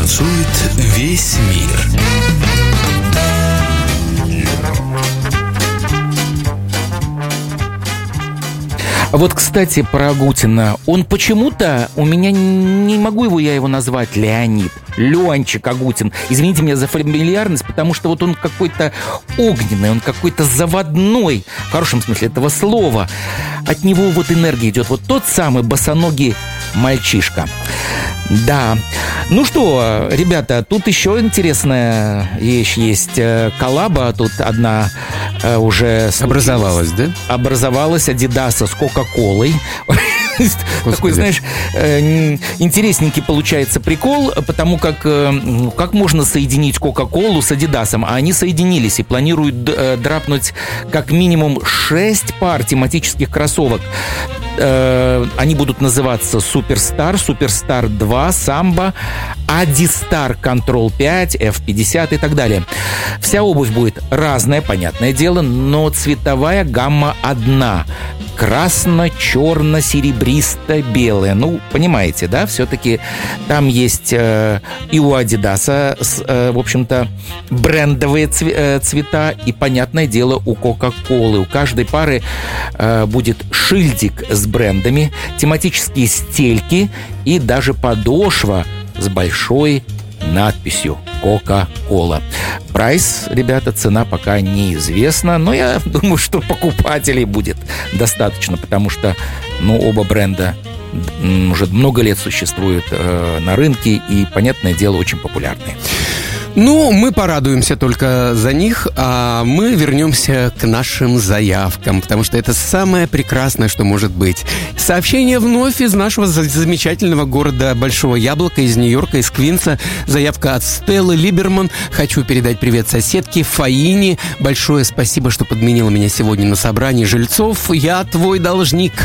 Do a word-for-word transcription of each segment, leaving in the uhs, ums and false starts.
Танцует весь мир. Вот, кстати, про Агутина. Он почему-то, у меня не могу его я его назвать Леонид, Ленчик Агутин. Извините меня за фамильярность, потому что вот он какой-то огненный, он какой-то заводной, в хорошем смысле этого слова. От него вот энергия идет. Вот тот самый босоногий мальчишка. Да. Ну что, ребята, тут еще интересная вещь есть. Коллаба тут одна уже образовалась, да? Образовалась Адидаса с Кока-Колой. Такой, знаешь, интересненький получается прикол, потому как как можно соединить Кока-Колу с Адидасом, а они соединились и планируют драпнуть как минимум шесть пар тематических кроссовок. Они будут называться Суперстар, Суперстар два, Самбо, Адистар Контрол пять, эф пятьдесят и так далее. Вся обувь будет разная, понятное дело, но цветовая гамма одна. Красно-черно-серебристо-белая. Ну, понимаете, да? Все-таки там есть э, и у Адидаса, э, в общем-то, брендовые цве- э, цвета, и, понятное дело, у Кока-Колы. У каждой пары э, будет шильдик с брендами, тематические стельки и даже подошва с большой надписью Кока-Кола. Прайс, ребята, цена пока неизвестна, но я думаю, что покупателей будет достаточно, потому что, ну, оба бренда уже много лет существуют э, на рынке и, понятное дело, очень популярные. Ну, мы порадуемся только за них, а мы вернемся к нашим заявкам, потому что это самое прекрасное, что может быть. Сообщение вновь из нашего замечательного города Большого Яблока, из Нью-Йорка, из Квинса. Заявка от Стеллы Либерман. Хочу передать привет соседке Фаине. Большое спасибо, что подменила меня сегодня на собрании жильцов. Я твой должник.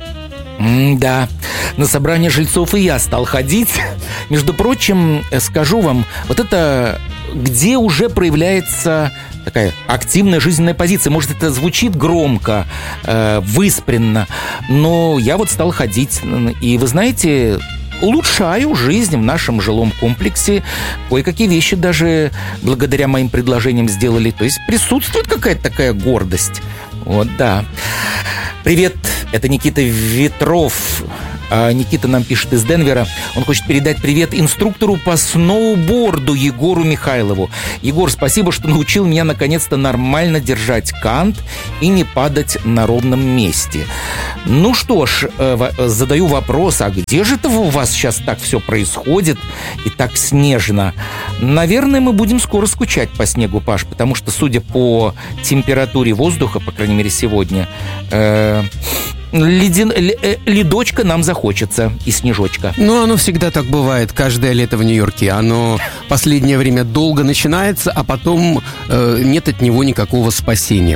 Да, на собрание жильцов и я стал ходить. Между прочим, скажу вам, вот это где уже проявляется такая активная жизненная позиция. Может, это звучит громко, э, выспренно, но я вот стал ходить. И вы знаете, улучшаю жизнь в нашем жилом комплексе. Кое-какие вещи даже благодаря моим предложениям сделали. То есть присутствует какая-то такая гордость. Вот, да. Привет, это Никита Ветров. Никита нам пишет из Денвера. Он хочет передать привет инструктору по сноуборду Егору Михайлову. Егор, спасибо, что научил меня наконец-то нормально держать кант и не падать на ровном месте. Ну что ж, задаю вопрос, а где же это у вас сейчас так все происходит и так снежно? Наверное, мы будем скоро скучать по снегу, Паш, потому что, судя по температуре воздуха, по крайней мере сегодня, э- Ледин... ледочка нам захочется и снежочка. Ну, оно всегда так бывает, каждое лето в Нью-Йорке. Оно последнее время долго начинается, а потом э, нет от него никакого спасения.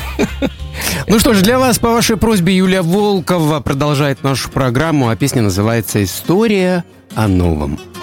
Ну что ж, для вас, по вашей просьбе, Юлия Волкова продолжает нашу программу, а песня называется «История о новом».